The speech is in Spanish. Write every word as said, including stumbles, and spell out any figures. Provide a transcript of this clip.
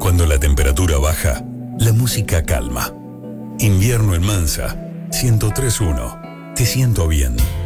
Cuando la temperatura baja, la música calma. Invierno en Mansa, ciento tres punto uno. Te siento bien.